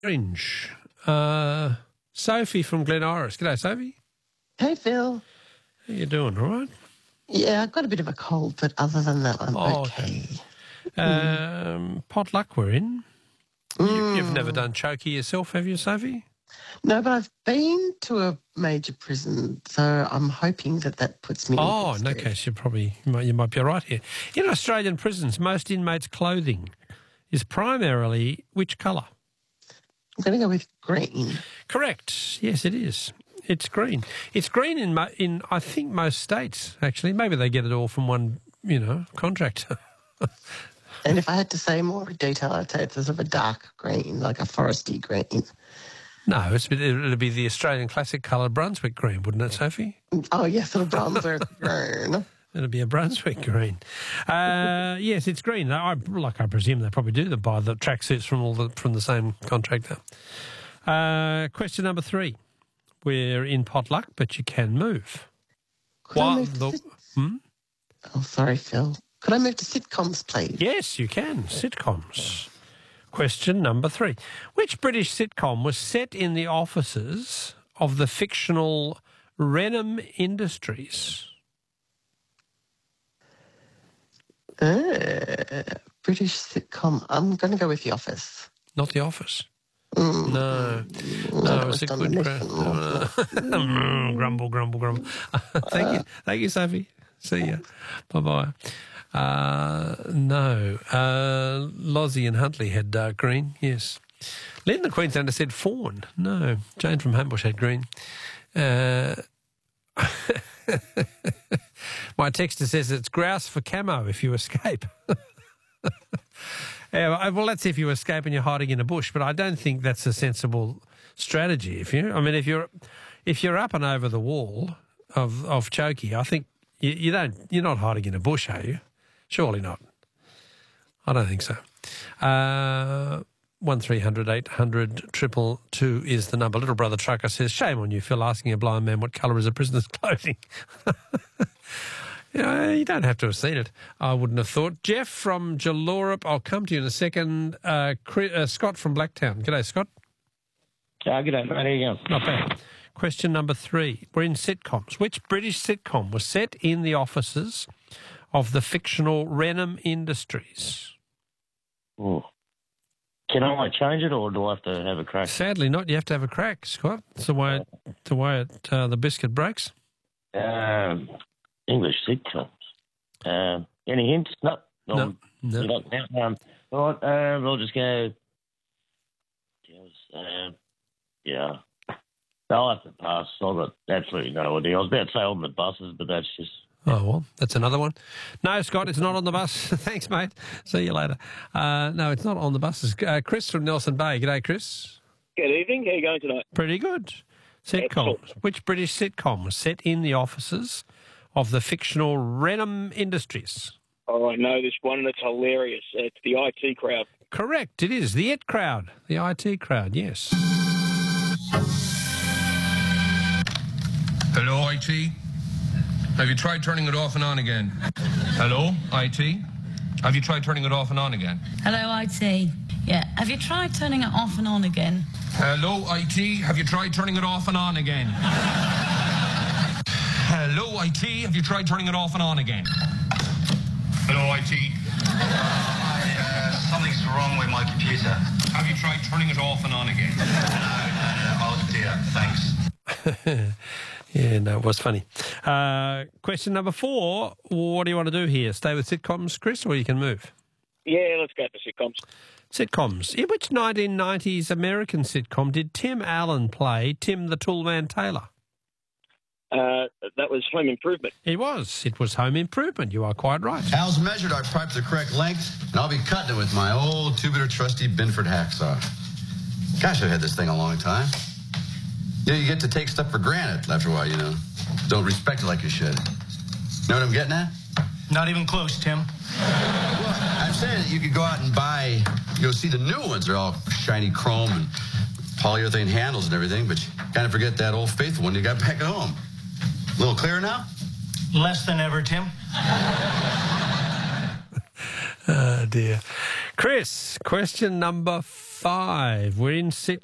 Orange. Sophie from Glen Iris. G'day, Sophie. Hey, Phil. How you doing, all right? Yeah, I've got a bit of a cold, but other than that, I'm okay. Potluck we're in. You've never done chokey yourself, have you, Sophie? No, but I've been to a major prison, so I'm hoping that puts me in in that case, you might be all right here. In Australian prisons, most inmates' clothing is primarily which colour? I'm going to go with green. Correct. Yes, it is. It's green. It's green in I think most states, actually. Maybe they get it all from one, contractor. And if I had to say more detail, I'd say it's sort of a dark green, like a foresty green. No, it'd be the Australian classic colour Brunswick green, wouldn't it, Sophie? Oh, yes, a Brunswick green. It'd be a Brunswick green. Yes, it's green. I presume they probably do buy the tracksuits from the same contractor. Question number 3. We're in potluck, but you can move. Oh, sorry, Phil. Could I move to sitcoms, please? Yes, you can. Sitcoms. Question number 3. Which British sitcom was set in the offices of the fictional Renham Industries? British sitcom. I'm going to go with The Office. Not The Office. No, it's a good grumble. Thank you, Sophie. See ya. Bye-bye. No. Lozzie and Huntley had dark green, yes. Lynn the Queenslander said fawn. No. Jane from Homebush had green. My texter says it's grouse for camo if you escape. Yeah, well, that's if you escape and you're hiding in a bush, but I don't think that's a sensible strategy. If you're up and over the wall of Chokey, I think you're not hiding in a bush, are you? Surely not. I don't think so. 1300 800 222 is the number. Little Brother Trucker says, shame on you, Phil, asking a blind man what colour is a prisoner's clothing. You don't have to have seen it, I wouldn't have thought. Jeff from Jallorup, I'll come to you in a second. Scott from Blacktown. G'day, Scott. G'day, mate. How you going? Not bad. Question number 3. We're in sitcoms. Which British sitcom was set in the offices of the fictional Renham Industries? Ooh. Can I change it, or do I have to have a crack? Sadly not. You have to have a crack, Scott. It's the way the biscuit breaks. English sitcoms. Any hints? No. No. All right, we'll just go. Yeah. I'll have to pass. I've got absolutely no idea. I was about to say on the buses, but that's just... Oh, well, that's another one. No, Scott, it's not on the bus. Thanks, mate. See you later. No, it's not on the buses. Chris from Nelson Bay. G'day, Chris. Good evening. How are you going tonight? Pretty good. Sitcoms. Which British sitcom was set in the offices of the fictional Renham Industries? Oh, I know this one, and it's hilarious. It's the IT Crowd. Correct. It is. The IT Crowd. The IT Crowd, yes. Hello, IT? Have you tried turning it off and on again? Hello, IT? Have you tried turning it off and on again? Hello, IT. Yeah, have you tried turning it off and on again? Hello, IT? Have you tried turning it off and on again? Hello, IT? Have you tried turning it off and on again? Hello, IT? Something's wrong with my computer. Have you tried turning it off and on again? No. Oh, dear. Thanks. Yeah, no, it was funny. Question number 4. What do you want to do here? Stay with sitcoms, Chris, or you can move? Yeah, let's go for sitcoms. Sitcoms. In which 1990s American sitcom did Tim Allen play Tim the Toolman Taylor? That was Home Improvement. It was. It was Home Improvement. You are quite right. Al's measured our pipe the correct length, and I'll be cutting it with my old two-bitter trusty Binford hacksaw. Gosh, I've had this thing a long time. You get to take stuff for granted after a while, Don't respect it like you should. Know what I'm getting at? Not even close, Tim. Well, I'm saying that you could go out and buy, see the new ones are all shiny chrome and polyurethane handles and everything, but you kind of forget that old faithful one you got back at home. A little clearer now? Less than ever, Tim. Oh, dear. Chris, question number 5. We're in